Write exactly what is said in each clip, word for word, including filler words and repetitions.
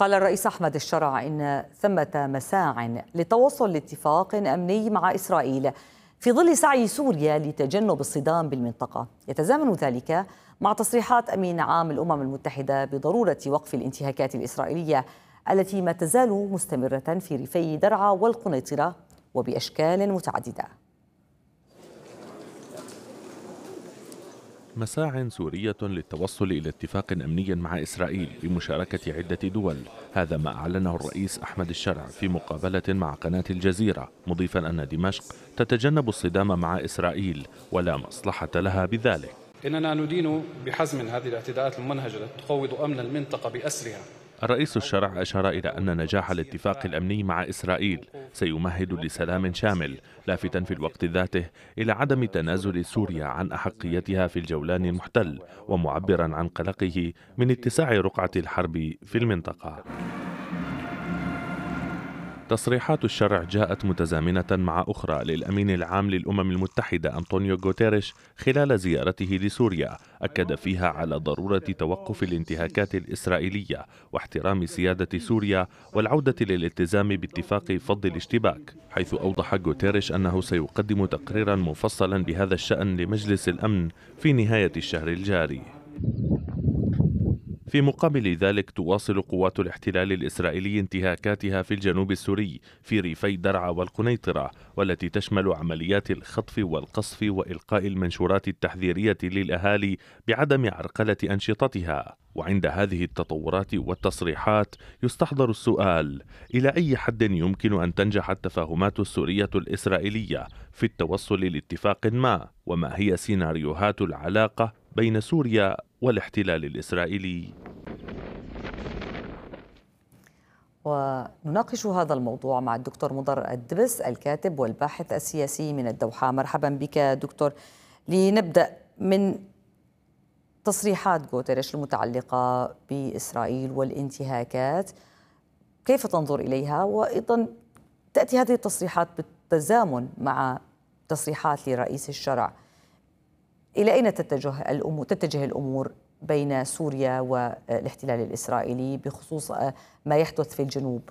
قال الرئيس أحمد الشرع إن ثمة مساع لتوصل لاتفاق أمني مع إسرائيل في ظل سعي سوريا لتجنب الصدام بالمنطقة. يتزامن ذلك مع تصريحات أمين عام الأمم المتحدة بضرورة وقف الانتهاكات الإسرائيلية التي ما تزال مستمرة في ريفي درعا والقنيطرة وبأشكال متعددة. مساع سورية للتوصل إلى اتفاق أمني مع إسرائيل بمشاركة عدة دول، هذا ما أعلنه الرئيس أحمد الشرع في مقابلة مع قناة الجزيرة، مضيفا أن دمشق تتجنب الصدام مع إسرائيل ولا مصلحة لها بذلك. إننا ندين بحزم هذه الاعتداءات الممنهجة التي تخوض أمن المنطقة بأسرها. الرئيس الشرع أشار إلى أن نجاح الاتفاق الأمني مع إسرائيل سيمهد لسلام شامل، لافتا في الوقت ذاته إلى عدم تنازل سوريا عن أحقيتها في الجولان المحتل، ومعبرا عن قلقه من اتساع رقعة الحرب في المنطقة. تصريحات الشرع جاءت متزامنة مع أخرى للأمين العام للأمم المتحدة أنطونيو غوتيريش خلال زيارته لسوريا، أكد فيها على ضرورة توقف الانتهاكات الإسرائيلية واحترام سيادة سوريا والعودة للالتزام باتفاق فض الاشتباك، حيث أوضح غوتيريش أنه سيقدم تقريرا مفصلا بهذا الشأن لمجلس الأمن في نهاية الشهر الجاري. في مقابل ذلك تواصل قوات الاحتلال الإسرائيلي انتهاكاتها في الجنوب السوري في ريفي درعا والقنيطرة، والتي تشمل عمليات الخطف والقصف وإلقاء المنشورات التحذيرية للأهالي بعدم عرقلة أنشطتها. وعند هذه التطورات والتصريحات يستحضر السؤال: إلى أي حد يمكن أن تنجح التفاهمات السورية الإسرائيلية في التوصل لاتفاق ما؟ وما هي سيناريوهات العلاقة بين سوريا والاحتلال الإسرائيلي؟ ونناقش هذا الموضوع مع الدكتور مضر الدبس الكاتب والباحث السياسي من الدوحة. مرحبا بك دكتور. لنبدأ من تصريحات غوتيريش المتعلقة بإسرائيل والانتهاكات، كيف تنظر إليها؟ وأيضا تأتي هذه التصريحات بالتزامن مع تصريحات لرئيس الشرع. إلى أين تتجه الأمور تتجه الأمور بين سوريا والاحتلال الإسرائيلي بخصوص ما يحدث في الجنوب؟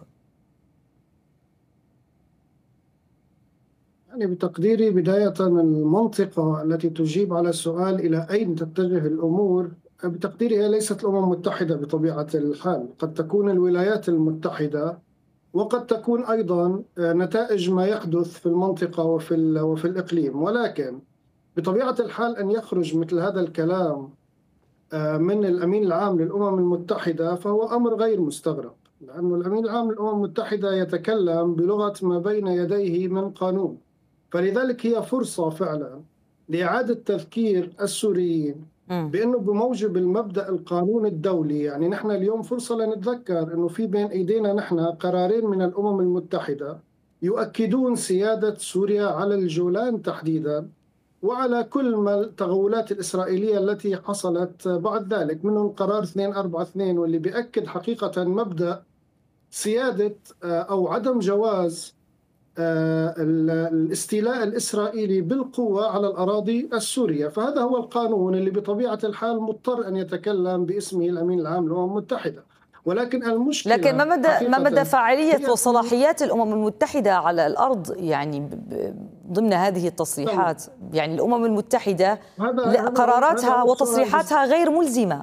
يعني بتقديري بداية المنطقة التي تجيب على السؤال إلى أين تتجه الأمور، بتقديري هي ليست الأمم المتحدة بطبيعة الحال، قد تكون الولايات المتحدة، وقد تكون أيضا نتائج ما يحدث في المنطقة وفي وفي الإقليم. ولكن بطبيعة الحال أن يخرج مثل هذا الكلام من الأمين العام للأمم المتحدة فهو أمر غير مستغرب، لأن الأمين العام للأمم المتحدة يتكلم بلغة ما بين يديه من قانون، فلذلك هي فرصة فعلا لإعادة تذكير السوريين بأنه بموجب المبدأ القانون الدولي، يعني نحن اليوم فرصة لنتذكر أنه في بين أيدينا نحن قرارين من الأمم المتحدة يؤكدون سيادة سوريا على الجولان تحديدا وعلى كل ما التغولات الإسرائيلية التي حصلت بعد ذلك، منهم قرار اثنين أربعة اثنين واللي بيأكد حقيقة مبدأ سيادة أو عدم جواز الاستيلاء الإسرائيلي بالقوة على الأراضي السورية. فهذا هو القانون اللي بطبيعة الحال مضطر أن يتكلم باسمه الأمين العام للأمم المتحدة. ولكن المشكلة لكن ما مدى ما مدى فاعلية وصلاحيات الأمم المتحدة على الأرض يعني ضمن هذه التصريحات؟ يعني الأمم المتحدة قراراتها وتصريحاتها غير ملزمة.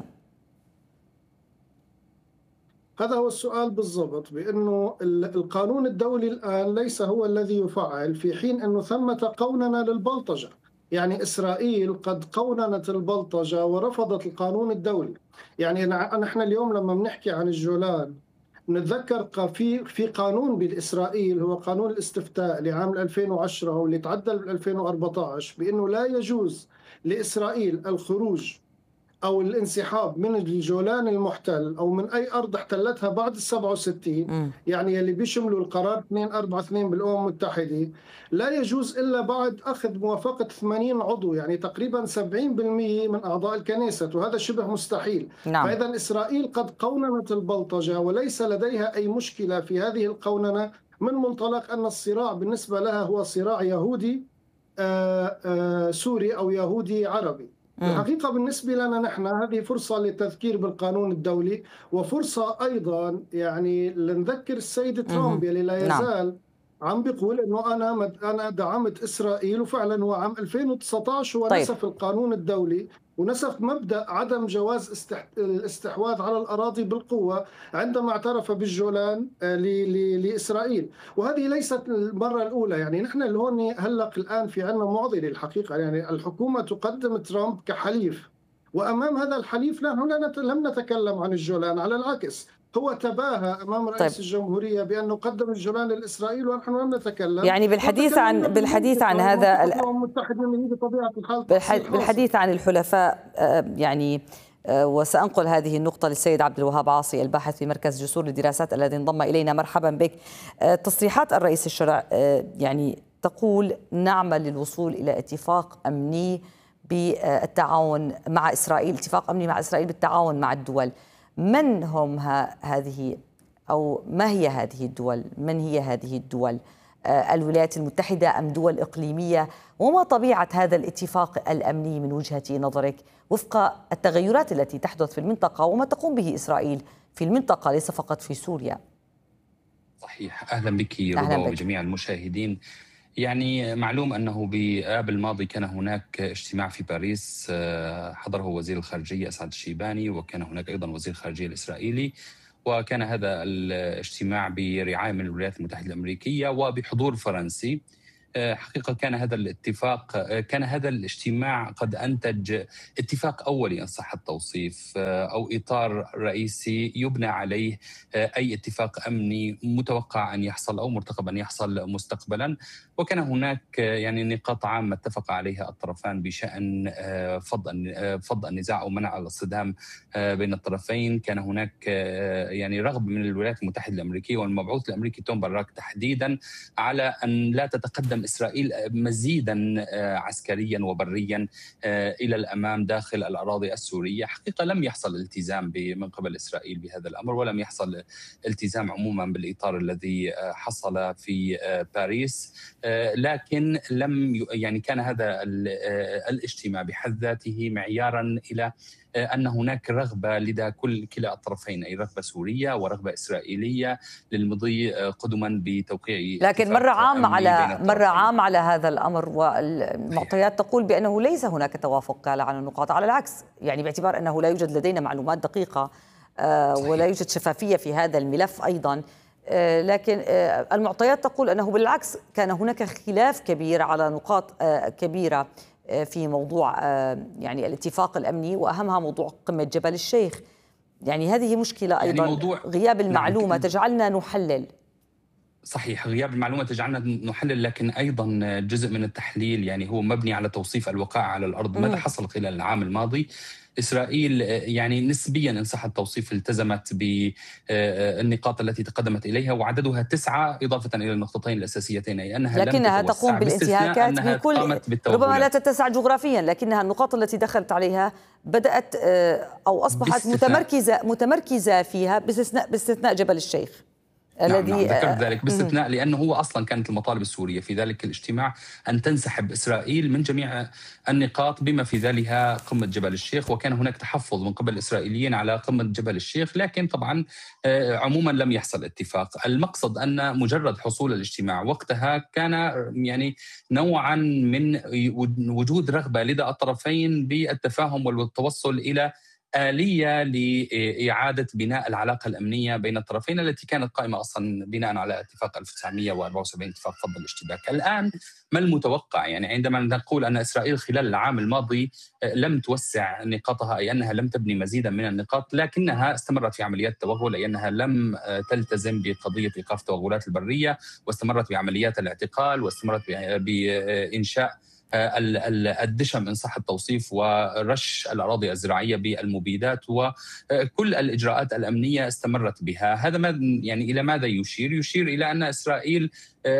هذا هو السؤال بالضبط، بأنه القانون الدولي الآن ليس هو الذي يفعل، في حين أنه ثمة قوننة للبلطجة. يعني إسرائيل قد قوننت البلطجة ورفضت القانون الدولي. يعني نحن اليوم لما بنحكي عن الجولان نتذكر في في قانون بالإسرائيل هو قانون الاستفتاء لعام ألفين وعشرة واللي تعدل ب ألفين وأربعة عشر بأنه لا يجوز لإسرائيل الخروج أو الانسحاب من الجولان المحتل أو من أي أرض احتلتها بعد السبعة وستين، م. يعني اللي بيشملوا القرار اثنين أربعة اثنين بالأمم المتحدة، لا يجوز إلا بعد أخذ موافقة ثمانين عضو، يعني تقريبا سبعين بالمئة من أعضاء الكنيسة، وهذا شبه مستحيل. نعم. فإذا إسرائيل قد قوننت البلطجة وليس لديها أي مشكلة في هذه القوننة، من منطلق أن الصراع بالنسبة لها هو صراع يهودي آآ آآ سوري أو يهودي عربي. الحقيقة بالنسبة لنا نحن هذه فرصة للتذكير بالقانون الدولي، وفرصة أيضا يعني لنذكر السيد ترامب يلي لا يزال نعم. عم بيقول انه انا مد... انا دعمت اسرائيل، وفعلا هو عام ألفين وتسعة عشر هو طيب. نسف القانون الدولي ونسف مبدأ عدم جواز استح... الاستحواذ على الأراضي بالقوة عندما اعترف بالجولان ل... ل... لإسرائيل. وهذه ليست المرة الأولى، يعني نحن اللي هون هلق الآن في عنا معضلة الحقيقة، يعني الحكومة تقدم ترامب كحليف، وأمام هذا الحليف نحن لم نتكلم عن الجولان، على العكس هو تباهى امام رئيس طيب. الجمهوريه بانه قدم الجولان لاسرائيل ونحن لم نتكلم. يعني بالحديث عن بالحديث عن هذا بطبيعه الحال بالحديث عن الحلفاء يعني، وسأنقل هذه النقطة للسيد عبد الوهاب عاصي الباحث في مركز جسور للدراسات الذي انضم إلينا. مرحبا بك. تصريحات الرئيس الشرع يعني تقول نعمل للوصول إلى اتفاق أمني بالتعاون مع إسرائيل، اتفاق أمني مع إسرائيل بالتعاون مع الدول. من هم هذه أو ما هي هذه الدول؟ من هي هذه الدول؟ الولايات المتحدة أم دول إقليمية؟ وما طبيعة هذا الاتفاق الأمني من وجهة نظرك وفق التغيرات التي تحدث في المنطقة وما تقوم به إسرائيل في المنطقة ليس فقط في سوريا؟ صحيح. أهلا بك رضا وجميع المشاهدين. يعني معلوم أنه بآب الماضي كان هناك اجتماع في باريس حضره وزير الخارجية أسعد الشيباني، وكان هناك أيضا وزير الخارجية الإسرائيلي، وكان هذا الاجتماع برعاية من الولايات المتحدة الأمريكية وبحضور فرنسي. حقيقة كان هذا الاتفاق كان هذا الاجتماع قد أنتج اتفاق أولي إن صح التوصيف، أو إطار رئيسي يبنى عليه أي اتفاق أمني متوقع أن يحصل أو مرتقب أن يحصل مستقبلا. وكان هناك يعني نقاط عامة اتفق عليها الطرفان بشأن فض فض النزاع أو منع الاصطدام بين الطرفين. كان هناك يعني رغبة من الولايات المتحدة الأمريكية والمبعوث الأمريكي توم باراك تحديدا على أن لا تتقدم إسرائيل مزيدا عسكريا وبريا إلى الأمام داخل الأراضي السورية. حقيقة لم يحصل التزام من قبل إسرائيل بهذا الأمر، ولم يحصل التزام عموما بالإطار الذي حصل في باريس، لكن لم يعني كان هذا الاجتماع بحد ذاته معيارا إلى أن هناك رغبة لدى كل كلا الطرفين، أي رغبة سورية ورغبة إسرائيلية للمضي قدما بتوقيع. لكن مرة عامة على مرة عامة على هذا الأمر، والمعطيات تقول بأنه ليس هناك توافق على النقاط، على العكس يعني باعتبار أنه لا يوجد لدينا معلومات دقيقة ولا يوجد شفافية في هذا الملف أيضا. لكن المعطيات تقول أنه بالعكس كان هناك خلاف كبير على نقاط كبيرة في موضوع يعني الاتفاق الأمني، وأهمها موضوع قمة جبل الشيخ. يعني هذه مشكلة أيضا، يعني موضوع غياب المعلومة نعم. تجعلنا نحلل. صحيح، غياب المعلومة تجعلنا نحلل، لكن أيضا جزء من التحليل يعني هو مبني على توصيف الوقائع على الأرض. ماذا حصل خلال العام الماضي؟ إسرائيل يعني نسبيا إن صح التوصيف التزمت بالنقاط التي تقدمت إليها، وعددها تسعة إضافة إلى النقطتين الأساسيتين، أي أنها لكنها تقوم بالانتهاكات بكل، ربما لا تتسع جغرافيا، لكنها النقاط التي دخلت عليها بدأت أو أصبحت متمركزة متمركزة فيها باستثناء باستثناء جبل الشيخ. نعم, نعم ذكرت ذلك باستثناء، لأنه هو أصلا كانت المطالب السورية في ذلك الاجتماع أن تنسحب إسرائيل من جميع النقاط بما في ذلكها قمة جبل الشيخ، وكان هناك تحفظ من قبل الإسرائيليين على قمة جبل الشيخ، لكن طبعا عموما لم يحصل اتفاق. المقصد أن مجرد حصول الاجتماع وقتها كان يعني نوعا من وجود رغبة لدى الطرفين بالتفاهم والتوصل إلى آلية لإعادة بناء العلاقة الأمنية بين الطرفين التي كانت قائمة أصلا بناء على اتفاق ألف وتسعمئة وأربعة وسبعين اتفاق فض الاشتباك. الآن ما المتوقع؟ يعني عندما نقول أن إسرائيل خلال العام الماضي لم توسع نقاطها، أي أنها لم تبني مزيدا من النقاط، لكنها استمرت في عمليات توغل، أي أنها لم تلتزم بقضية إيقاف التوغلات البرية، واستمرت بعمليات الاعتقال، واستمرت بإنشاء الدشم إن صح التوصيف ورش الأراضي الزراعية بالمبيدات، وكل الإجراءات الأمنية استمرت بها. هذا ما يعني إلى ماذا يشير؟ يشير إلى أن إسرائيل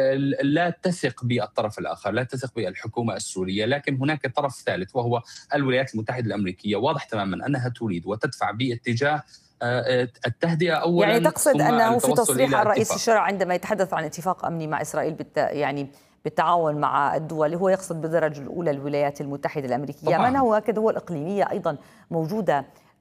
لا تثق بالطرف الآخر، لا تثق بالحكومة السورية، لكن هناك طرف ثالث وهو الولايات المتحدة الأمريكية. واضح تماما أنها تريد وتدفع باتجاه التهدئة أولا. يعني تقصد أنه في تصريح الرئيس الشرع عندما يتحدث عن اتفاق أمني مع إسرائيل بالت... يعني بالتعاون مع الدول، هو يقصد بالدرجة الأولى الولايات المتحدة الأمريكية، طبعاً. ما هناك دول إقليمية أيضا موجودة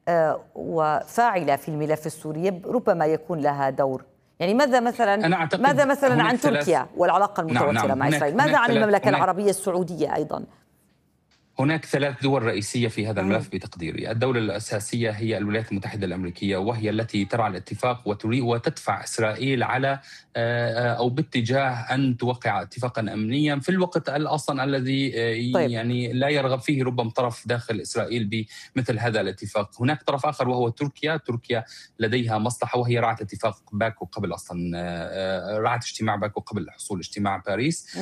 وفاعلة في الملف السوري ربما يكون لها دور؟ يعني ماذا مثلا ماذا مثلا عن تركيا والعلاقة المتوترة نعم نعم. مع إسرائيل؟ ماذا عن المملكة العربية السعودية أيضا؟ هناك ثلاث دول رئيسية في هذا الملف بتقديري. الدولة الأساسية هي الولايات المتحدة الأمريكية، وهي التي ترعى الاتفاق وتريد وتدفع إسرائيل على أو باتجاه أن توقع اتفاقا أمنيا في الوقت أصلا الذي طيب. يعني لا يرغب فيه ربما طرف داخل إسرائيل بمثل هذا الاتفاق. هناك طرف آخر وهو تركيا. تركيا لديها مصلحة، وهي رعت اتفاق باكو قبل أصلا رعت اجتماع باكو قبل حصول اجتماع باريس.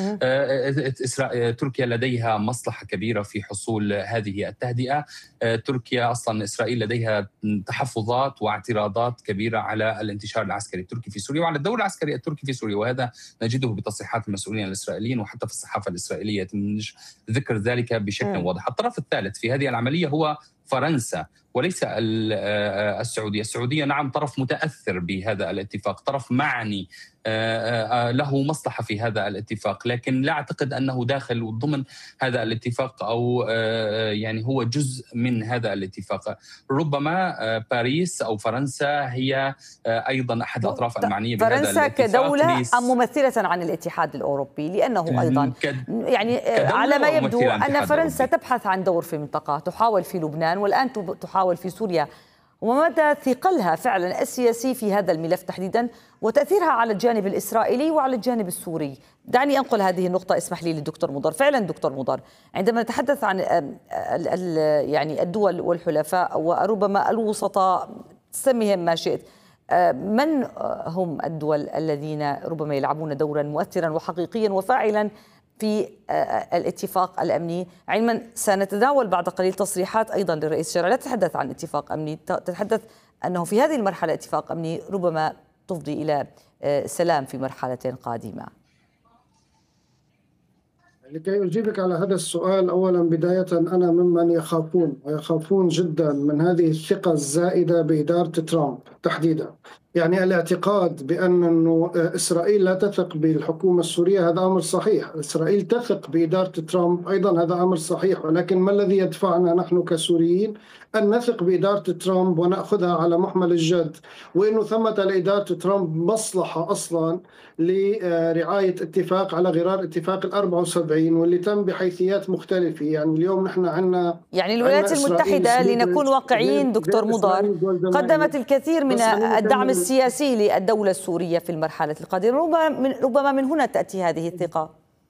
تركيا لديها مصلحة كبيرة في حصول هذه التهدئة. تركيا أصلا إسرائيل لديها تحفظات واعتراضات كبيرة على الانتشار العسكري التركي في سوريا وعلى الدور العسكري التركي في سوريا، وهذا نجده بتصريحات المسؤولين الإسرائيليين وحتى في الصحافة الإسرائيلية يتم ذكر ذلك بشكل واضح. الطرف الثالث في هذه العملية هو فرنسا وليس السعودية. السعودية نعم طرف متأثر بهذا الاتفاق، طرف معني له مصلحة في هذا الاتفاق، لكن لا أعتقد أنه داخل ضمن هذا الاتفاق أو يعني هو جزء من هذا الاتفاق. ربما باريس أو فرنسا هي أيضا أحد الأطراف المعنية بهذا الاتفاق. فرنسا كدولة أم ممثلة عن الاتحاد الأوروبي؟ لأنه أيضا يعني على ما يبدو أن فرنسا تبحث عن دور في المنطقة، تحاول في لبنان والآن تحاول في سوريا، ومدى ثقلها فعلا السياسي في هذا الملف تحديدا وتأثيرها على الجانب الإسرائيلي وعلى الجانب السوري. دعني أنقل هذه النقطة، اسمح لي للدكتور مضر. فعلا دكتور مضر، عندما نتحدث عن يعني الدول والحلفاء وربما الوسطاء سميهم ما شئت، من هم الدول الذين ربما يلعبون دورا مؤثرا وحقيقيا وفاعلا في الاتفاق الأمني؟ علما سنتداول بعد قليل تصريحات أيضا للرئيس الشرعي لا تتحدث عن اتفاق أمني، تتحدث أنه في هذه المرحلة اتفاق أمني ربما تفضي إلى سلام في مرحلة قادمة. لكي أجيبك على هذا السؤال، أولا بداية أنا ممن يخافون ويخافون جدا من هذه الثقة الزائدة بإدارة ترامب تحديدا. يعني الاعتقاد بأن أنه إسرائيل لا تثق بالحكومة السورية هذا أمر صحيح، إسرائيل تثق بإدارة ترامب أيضا هذا أمر صحيح، ولكن ما الذي يدفعنا نحن كسوريين أن نثق بإدارة ترامب ونأخذها على محمل الجد، وإنه ثمة لإدارة ترامب مصلحة أصلا لرعاية اتفاق على غرار اتفاق الأربعة وسبعين واللي تم بحيثيات مختلفة. يعني اليوم نحن عندنا يعني الولايات المتحدة لنكون واقعيين دكتور مضر قدمت الكثير من الدعم السياسي للدولة السورية في المرحلة القادمة، ربما من, ربما من هنا تأتي هذه الثقة.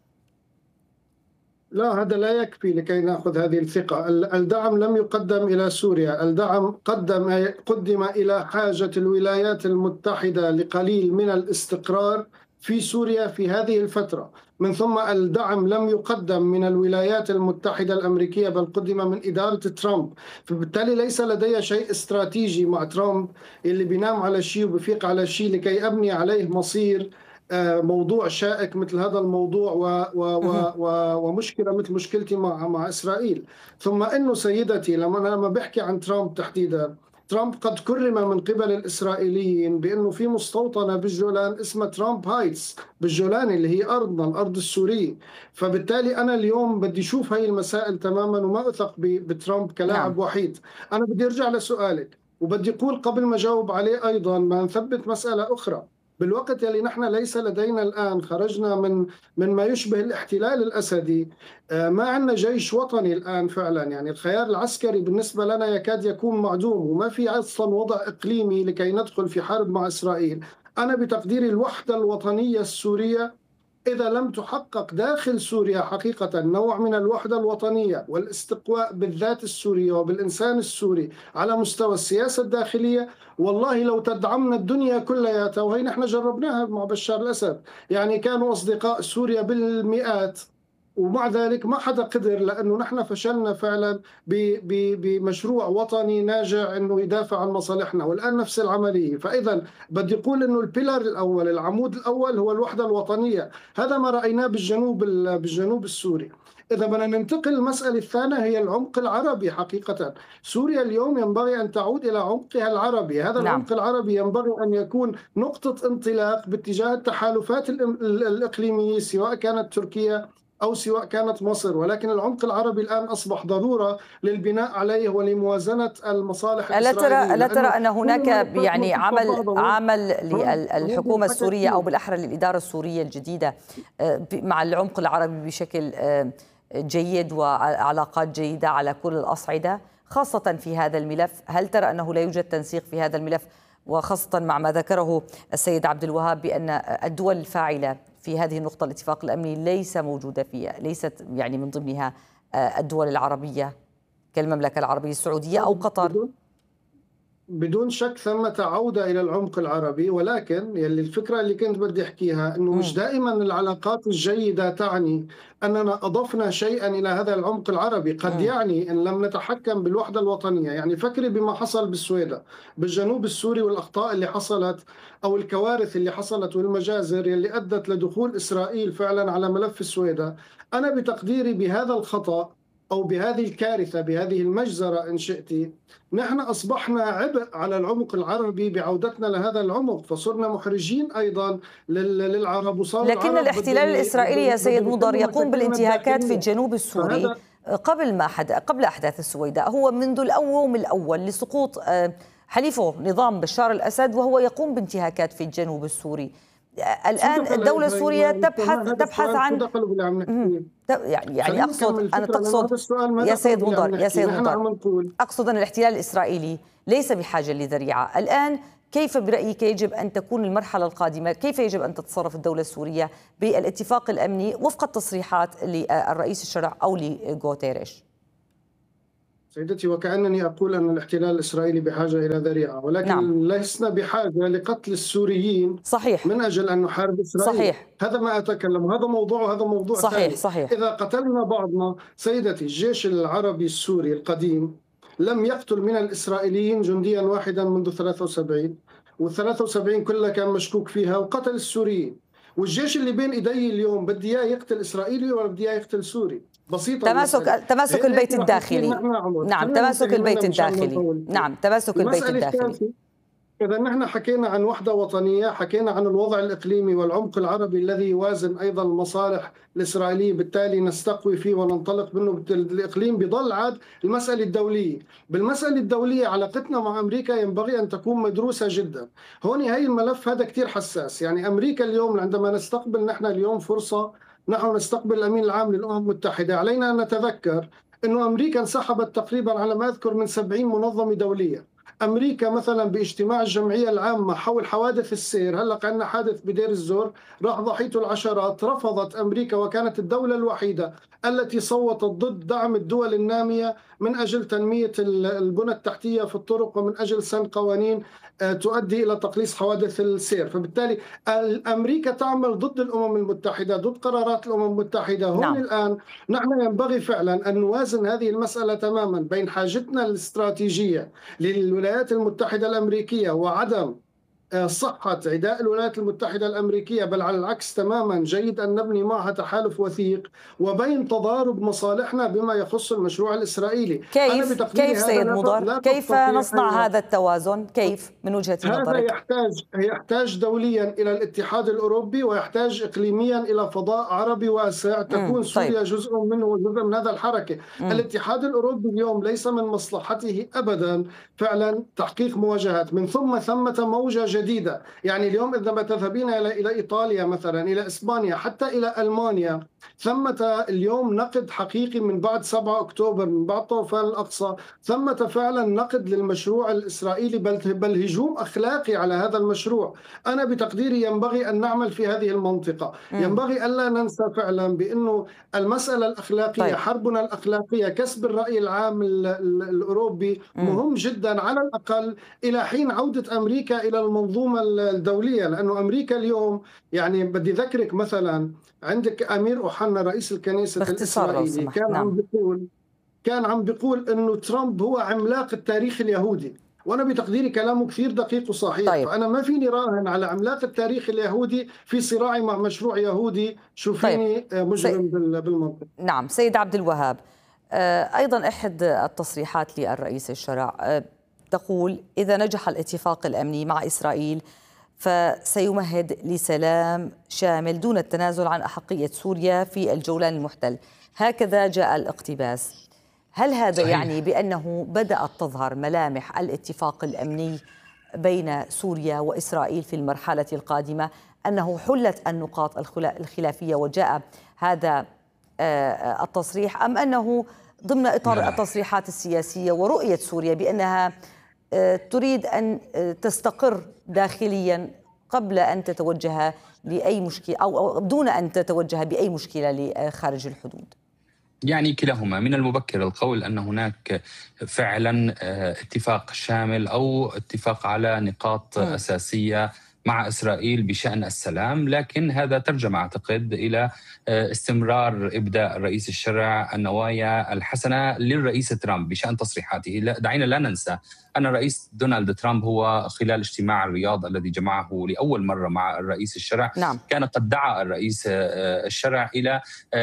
لا، هذا لا يكفي لكي نأخذ هذه الثقة. الدعم لم يقدم إلى سوريا، الدعم قدم قدم إلى حاجة الولايات المتحدة لقليل من الاستقرار في سوريا في هذه الفترة. من ثم الدعم لم يقدم من الولايات المتحدة الأمريكية بل قدم من إدارة ترامب، فبالتالي ليس لدي شيء استراتيجي مع ترامب اللي بينام على شيء وبفيق على شيء لكي أبني عليه مصير موضوع شائك مثل هذا الموضوع و و و و ومشكلة مثل مشكلتي مع مع إسرائيل. ثم إنه سيدتي لما أنا لما بحكي عن ترامب تحديدا، ترامب قد كرم من قبل الإسرائيليين بأنه في مستوطنة بالجولان اسمها ترامب هايتس بالجولان اللي هي أرضنا الأرض السورية. فبالتالي أنا اليوم بدي أشوف هاي المسائل تماما وما أثق بترامب كلاعب وحيد. أنا بدي أرجع لسؤالك وبدي أقول قبل ما أجاوب عليه أيضا ما نثبت مسألة أخرى. بالوقت يلي نحن ليس لدينا الآن، خرجنا من من ما يشبه الاحتلال الأسدي، ما عندنا جيش وطني الآن فعلا. يعني الخيار العسكري بالنسبة لنا يكاد يكون معدوم، وما في أصلا وضع إقليمي لكي ندخل في حرب مع إسرائيل. أنا بتقديري الوحدة الوطنية السورية إذا لم تحقق داخل سوريا حقيقة نوع من الوحدة الوطنية والاستقواء بالذات السورية وبالإنسان السوري على مستوى السياسة الداخلية، والله لو تدعمنا الدنيا كلها. وهي نحن جربناها مع بشار الأسد، يعني كانوا أصدقاء سوريا بالمئات ومع ذلك ما حدا قدر، لأنه نحن فشلنا فعلا بمشروع وطني ناجع أنه يدافع عن مصالحنا، والآن نفس العملية. فإذا بدي أقول أنه البيلر الأول، العمود الأول هو الوحدة الوطنية. هذا ما رأيناه بالجنوب بالجنوب السوري. إذا بدنا ننتقل المسألة الثانية هي العمق العربي. حقيقة سوريا اليوم ينبغي أن تعود إلى عمقها العربي. هذا نعم. العمق العربي ينبغي أن يكون نقطة انطلاق باتجاه التحالفات الإقليمية، سواء كانت تركيا أو سواء كانت مصر، ولكن العمق العربي الآن أصبح ضرورة للبناء عليه ولموازنة المصالح الإسرائيلية. ألا ترى ألا ترى أن هناك يعني عمل عمل للحكومة السورية أو بالأحرى للإدارة السورية الجديدة مع العمق العربي بشكل جيد وعلاقات جيدة على كل الأصعدة، خاصة في هذا الملف؟ هل ترى أنه لا يوجد تنسيق في هذا الملف، وخاصة مع ما ذكره السيد عبد الوهاب بأن الدول الفاعلة في هذه النقطة الاتفاق الأمني ليس موجودة فيها، ليست يعني من ضمنها الدول العربية كالمملكة العربية السعودية أو قطر؟ بدون شك ثمة عودة إلى العمق العربي، ولكن يلي الفكرة اللي كنت بدي أحكيها أنه مش دائما العلاقات الجيدة تعني أننا أضفنا شيئا إلى هذا العمق العربي. قد يعني أن لم نتحكم بالوحدة الوطنية. يعني فكري بما حصل بالسويدة بالجنوب السوري والأخطاء اللي حصلت أو الكوارث اللي حصلت والمجازر يلي أدت لدخول إسرائيل فعلا على ملف السويدة. أنا بتقديري بهذا الخطأ أو بهذه الكارثة بهذه المجزرة إن شئتي، نحن أصبحنا عبء على العمق العربي بعودتنا لهذا العمق، فصرنا محرجين أيضا للعرب. وصار لكن الاحتلال الإسرائيلي يا سيد مضر يقوم بالانتهاكات في الجنوب السوري قبل ما حد قبل أحداث السويداء. هو منذ اليوم الأول لسقوط حليفه نظام بشار الأسد وهو يقوم بانتهاكات في الجنوب السوري. الآن الدولة السورية تبحث تبحث عن يعني يعني أقصد أنا تقصد يا سيد مضر يا سيد مضر أقصد أن الاحتلال الإسرائيلي ليس بحاجة لذريعة. الآن كيف برأيك يجب أن تكون المرحلة القادمة؟ كيف يجب أن تتصرف الدولة السورية بالاتفاق الأمني وفق التصريحات للرئيس الشرع أو لغوتيريش؟ سيدتي، وكأنني أقول أن الاحتلال الإسرائيلي بحاجة إلى ذريعة، ولكن نعم. لسنا بحاجة لقتل السوريين صحيح. من أجل أن نحارب إسرائيل. صحيح. هذا ما أتكلم، هذا موضوع وهذا موضوع صحيح. ثاني. صحيح. إذا قتلنا بعضنا سيدتي، الجيش العربي السوري القديم لم يقتل من الإسرائيليين جنديا واحدا منذ ثلاثة وسبعين، والثلاثة وسبعين كلها كان مشكوك فيها وقتل السوريين. والجيش اللي بين إيدي اليوم بدي إياه يقتل إسرائيلي ولا بدي إياه يقتل سوري؟ بسيطة. تماسك تماسك البيت الداخلي. نعم تماسك البيت الداخلي. نعم تماسك البيت الداخلي. إذا نحن حكينا عن وحدة وطنية، حكينا عن الوضع الإقليمي والعمق العربي الذي يوازن أيضا المصالح الإسرائيلية، بالتالي نستقوي فيه وننطلق منه. الإقليم بضل عاد المسألة الدولية. بالمسألة الدولية علاقتنا مع أمريكا ينبغي أن تكون مدروسة جدا. هون هاي الملف هذا كتير حساس. يعني أمريكا اليوم عندما نستقبل نحن اليوم فرصة، نحن نستقبل الأمين العام للأمم المتحدة، علينا أن نتذكر أنه أمريكا انسحبت تقريبا على ما أذكر من سبعين منظمة دولية. أمريكا مثلا باجتماع الجمعية العامة حول حوادث السير، هلأ عندنا حادث بدير الزور راح ضحيته العشرات، رفضت أمريكا وكانت الدولة الوحيدة التي صوتت ضد دعم الدول النامية من أجل تنمية البنى التحتية في الطرق ومن أجل سن قوانين تؤدي إلى تقليص حوادث السير. فبالتالي أمريكا تعمل ضد الأمم المتحدة، ضد قرارات الأمم المتحدة. هون نعم. الآن نحن ينبغي فعلا أن نوازن هذه المسألة تماما بين حاجتنا الاستراتيجية للولايات المتحدة الأمريكية وعدم صحة عداء الولايات المتحدة الأمريكية، بل على العكس تماما جيد أن نبني معها تحالف وثيق، وبين تضارب مصالحنا بما يخص المشروع الإسرائيلي. كيف كيف سيد مضر؟ كيف نصنع هذا التوازن؟ كيف من وجهة نظرك؟ هذا يحتاج يحتاج دوليا إلى الاتحاد الأوروبي، ويحتاج إقليميا إلى فضاء عربي واسع تكون سوريا طيب. جزء منه وجزء من هذا الحركة. مم. الاتحاد الأوروبي اليوم ليس من مصلحته أبدا فعلا تحقيق مواجهات. من ثم ثمة موجة جديدة جديدة. يعني اليوم إذا تذهبين إلى إلى إيطاليا مثلا، إلى إسبانيا، حتى إلى ألمانيا، ثمة اليوم نقد حقيقي من بعد سبعة أكتوبر، من بعد طوفان الأقصى، ثمة فعلا نقد للمشروع الإسرائيلي، بل بل هجوم أخلاقي على هذا المشروع. أنا بتقديري ينبغي أن نعمل في هذه المنطقة. م. ينبغي ألا ننسى فعلا بأنه المسألة الأخلاقية، طيب. حربنا الأخلاقية، كسب الرأي العام الأوروبي م. مهم جدا، على الأقل إلى حين عودة أمريكا إلى المنظومة الدولية. لأنه أمريكا اليوم، يعني بدي ذكرك مثلا، عندك أمير أوحنا رئيس الكنيسة الإسرائيلي كان نعم. عم بيقول كان عم بيقول إنه ترامب هو عملاق التاريخ اليهودي. وأنا بتقديري كلامه كثير دقيق وصحيح. طيب. فأنا ما فيني راهن على عملاق التاريخ اليهودي في صراعي مع مشروع يهودي شوفيني طيب. مجرم سي... بالمنطق. نعم سيد عبد الوهاب، أيضا أحد التصريحات للرئيس الشرع تقول إذا نجح الاتفاق الأمني مع إسرائيل فسيمهد لسلام شامل دون التنازل عن أحقية سوريا في الجولان المحتل. هكذا جاء الاقتباس. هل هذا صحيح. يعني بأنه بدأت تظهر ملامح الاتفاق الأمني بين سوريا وإسرائيل في المرحلة القادمة، أنه حلت النقاط الخلافية وجاء هذا التصريح، أم أنه ضمن إطار لا. التصريحات السياسية ورؤية سوريا بأنها تريد أن تستقر داخليا قبل أن تتوجه لأي مشكلة أو دون أن تتوجه بأي مشكلة لخارج الحدود؟ يعني كلاهما. من المبكر القول أن هناك فعلا اتفاق شامل أو اتفاق على نقاط م. أساسية مع إسرائيل بشأن السلام، لكن هذا ترجم أعتقد إلى استمرار إبداء الرئيس الشرع النوايا الحسنة للرئيس ترامب بشأن تصريحاته. دعينا لا ننسى أن الرئيس دونالد ترامب هو خلال اجتماع الرياض الذي جمعه لأول مرة مع الرئيس الشرع نعم. كان قد دعا الرئيس الشرع إلى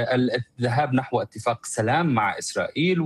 الذهاب نحو اتفاق سلام مع إسرائيل،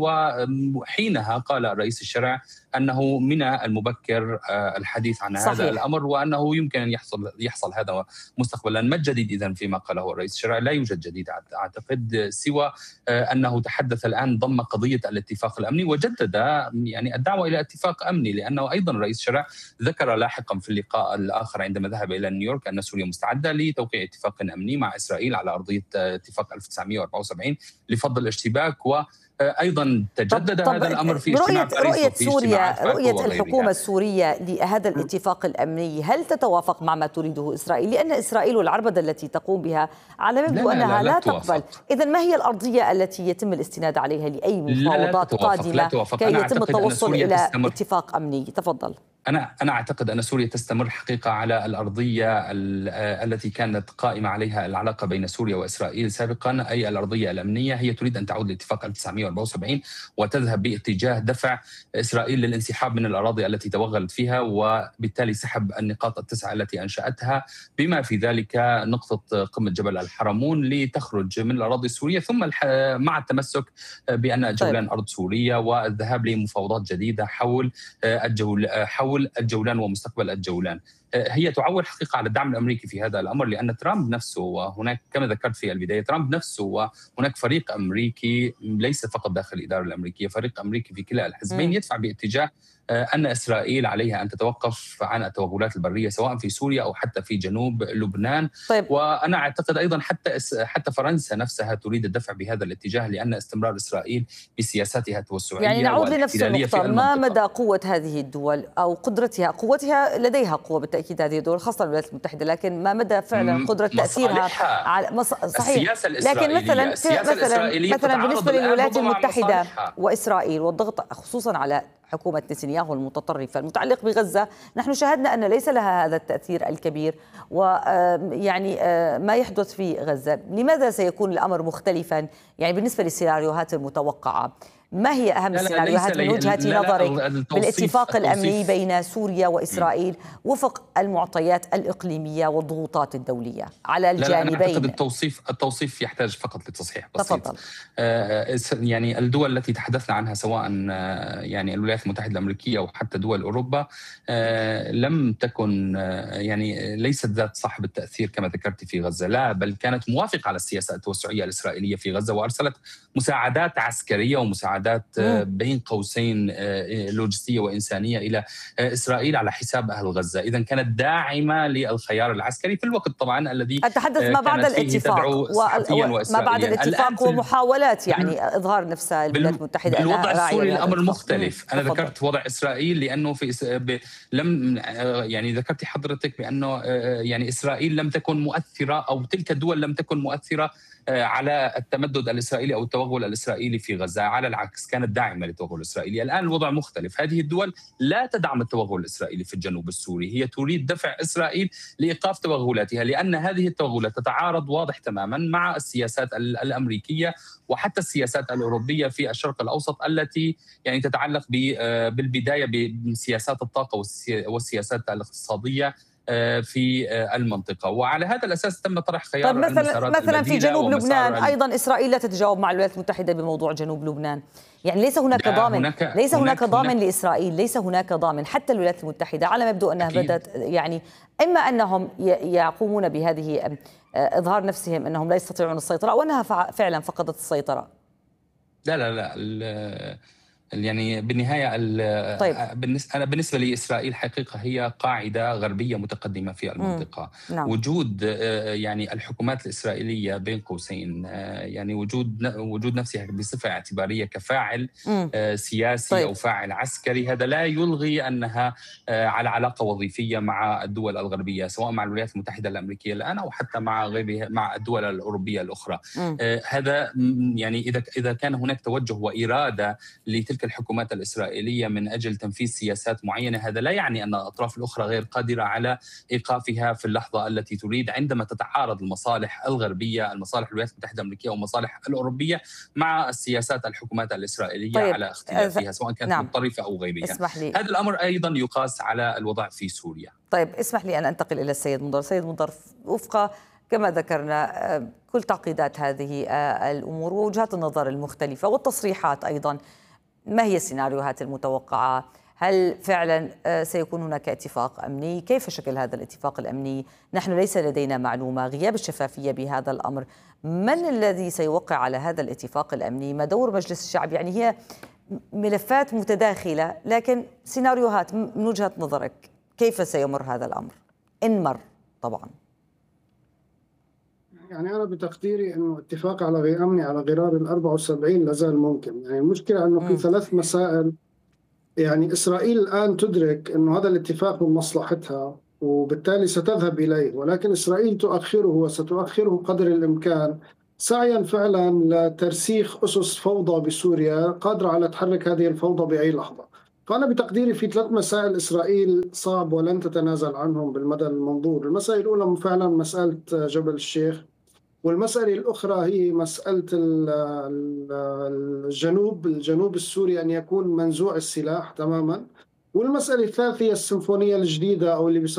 وحينها قال الرئيس الشرع أنه من المبكر الحديث عن صحيح. هذا الأمر، وأنه يمكن أن يحصل يحصل هذا مستقبلا. ما الجديد إذن فيما قاله الرئيس الشرع؟ لا يوجد جديد أعتقد سوى أنه تحدث الآن ضم قضية الاتفاق الأمني وجدد يعني الدعوة إلى اتفاق أمني، لأنه أيضا الرئيس الشرع ذكر لاحقا في اللقاء الآخر عندما ذهب إلى نيويورك أن سوريا مستعدة لتوقيع اتفاق أمني مع إسرائيل على أرضية اتفاق ألف وتسعمئة وأربعة وسبعين لفض الاشتباك. و أيضا تجدد طب هذا الأمر في رؤية, اجتماع رؤية سوريا رؤية الحكومة السورية لهذا الاتفاق الأمني هل تتوافق مع ما تريده إسرائيل؟ لأن إسرائيل والعربدة التي تقوم بها على مبدو أنها لا, لا, لا, لا تقبل. إذن ما هي الأرضية التي يتم الاستناد عليها لأي مفاوضات قادمة كي يتم التوصل إلى اتفاق أمني؟ تفضل. أنا أنا أعتقد أن سوريا تستمر حقيقة على الأرضية التي كانت قائمة عليها العلاقة بين سوريا وإسرائيل سابقا، أي الأرضية الأمنية. هي تريد أن تعود لاتفاق ألف وتسعمئة وأربعة وسبعين وتذهب باتجاه دفع إسرائيل للانسحاب من الأراضي التي توغلت فيها، وبالتالي سحب النقاط التسعة التي أنشأتها، بما في ذلك نقطة قمة جبل الحرمون لتخرج من الأراضي السورية، ثم مع التمسك بأن الجولان أرض سورية والذهاب لمفاوضات جديدة حول الجول حول الجولان ومستقبل الجولان. هي تعول حقيقة على الدعم الأمريكي في هذا الأمر، لأن ترامب نفسه وهناك كما ذكرت في البداية ترامب نفسه وهناك فريق أمريكي ليس فقط داخل الإدارة الأمريكية، فريق أمريكي في كلا الحزبين يدفع باتجاه أن إسرائيل عليها أن تتوقف عن التوغلات البرية سواء في سوريا أو حتى في جنوب لبنان. طيب. وأنا أعتقد أيضا حتى حتى فرنسا نفسها تريد الدفع بهذا الاتجاه، لأن استمرار إسرائيل بسياساتها التوسعية يعني نعود لنفس النقطة، ما مدى قوة هذه الدول أو قدرتها؟ قوتها لديها قوة بالتأكيد هذه الدول خاصة الولايات المتحدة، لكن ما مدى فعلا قدرة تأثيرها على مص... صحيح. لكن مثلا مثلا مثلا بالنسبة للولايات المتحدة وإسرائيل والضغط خصوصا على حكومة نتنياهو المتطرفة المتعلق بغزة، نحن شاهدنا أن ليس لها هذا التأثير الكبير، ويعني ما يحدث في غزة لماذا سيكون الأمر مختلفا يعني بالنسبة للسيناريوهات المتوقعة؟ ما هي أهم السيناريوهات من وجهة نظرك بالاتفاق الأمني بين سوريا وإسرائيل وفق المعطيات الإقليمية والضغوطات الدولية على الجانبين؟ لا لا، أنا أعتقد التوصيف التوصيف يحتاج فقط لتصحيح بسيط. تفضل. آه يعني الدول التي تحدثنا عنها سواء آه يعني الولايات المتحدة الأمريكية أو حتى دول أوروبا آه لم تكن آه يعني ليست ذات صاحب التأثير كما ذكرت في غزة، لا بل كانت موافقة على السياسة التوسعية الإسرائيلية في غزة، وأرسلت مساعدات عسكرية ومساعدات بين قوسين لوجستية وإنسانية إلى إسرائيل على حساب أهل غزة. إذن كانت داعمة للخيار العسكري في الوقت طبعا الذي أتحدث ما بعد الاتفاق وما بعد الاتفاق ومحاولات يعني إظهار نفسها الولايات المتحدة. بالوضع السوري الأمر مختلف. أنا بفضل. ذكرت وضع إسرائيل لأنه في ب... لم يعني ذكرت حضرتك بأنه يعني إسرائيل لم تكن مؤثرة أو تلك الدول لم تكن مؤثرة على التمدد الإسرائيلي أو التوغل الإسرائيلي في غزة. على العكس بالعكس كانت داعمة للتوغل الإسرائيلي. الآن الوضع مختلف، هذه الدول لا تدعم التوغل الإسرائيلي في الجنوب السوري، هي تريد دفع إسرائيل لإيقاف توغلاتها، لأن هذه التوغلات تتعارض واضح تماما مع السياسات الأمريكية وحتى السياسات الأوروبية في الشرق الأوسط التي يعني تتعلق بالبداية بسياسات الطاقة والسياسات الاقتصادية في المنطقة. وعلى هذا الأساس تم طرح خيار طيب مثلا مثلا في جنوب لبنان أيضا إسرائيل لا تتجاوب مع الولايات المتحدة بموضوع جنوب لبنان، يعني ليس هناك ضامن هناك ليس هناك, هناك ضامن هناك لإسرائيل، ليس هناك ضامن حتى الولايات المتحدة على مبدأ أنها أكيد. بدأت يعني إما أنهم يقومون بهذه إظهار نفسهم أنهم لا يستطيعون السيطرة أو أنها فعلا فقدت السيطرة. لا لا لا يعني بالنهاية طيب. أنا بالنسبة لإسرائيل حقيقة هي قاعدة غربية متقدمة في المنطقة. نعم. وجود يعني الحكومات الإسرائيلية بين قوسين يعني وجود وجود نفسها بصفة اعتبارية كفاعل مم. سياسي طيب. أو فاعل عسكري، هذا لا يلغي أنها على علاقة وظيفية مع الدول الغربية سواء مع الولايات المتحدة الأمريكية الآن أو حتى مع غيرها مع الدول الأوروبية الأخرى. مم. هذا يعني إذا إذا كان هناك توجه وإرادة لتلك الحكومات الإسرائيلية من أجل تنفيذ سياسات معينة، هذا لا يعني أن الأطراف الأخرى غير قادرة على إيقافها في اللحظة التي تريد، عندما تتعارض المصالح الغربية، المصالح الولايات المتحدة الأمريكية والمصالح الأوروبية مع السياسات الحكومات الإسرائيلية طيب. على اختلافها سواء كانت نعم. متطرفة أو غيرية. هذا الأمر أيضا يقاس على الوضع في سوريا. طيب اسمح لي أن أنتقل إلى السيد مضر. سيد مضر، وفق كما ذكرنا كل تعقيدات هذه الأمور ووجهات النظر المختلفة والتصريحات أيضا، ما هي السيناريوهات المتوقعة؟ هل فعلا سيكون هناك اتفاق أمني؟ كيف شكل هذا الاتفاق الأمني؟ نحن ليس لدينا معلومة، غياب الشفافية بهذا الأمر. من الذي سيوقع على هذا الاتفاق الأمني؟ ما دور مجلس الشعب؟ يعني هي ملفات متداخلة، لكن سيناريوهات من وجهة نظرك كيف سيمر هذا الأمر؟ إن مر طبعا. يعني أنا بتقديري أنه اتفاق على غير أمني على غرار ال أربعة وسبعين لازال ممكن. يعني المشكلة أنه في ثلاث مسائل. يعني إسرائيل الآن تدرك أنه هذا الاتفاق من مصلحتها وبالتالي ستذهب إليه، ولكن إسرائيل تؤخره وستؤخره قدر الإمكان سعيا فعلا لترسيخ أسس فوضى بسوريا قادرة على تحرك هذه الفوضى بأي لحظة. فأنا بتقديري في ثلاث مسائل إسرائيل صعب ولن تتنازل عنهم بالمدى المنظور. المسألة الأولى فعلا مسألة جبل الشيخ، والمسألة الأخرى هي مسألة الجنوب الجنوب السوري أن يكون منزوع السلاح تماما، والمسألة الثالثة هي السيمفونية الجديدة أو اللي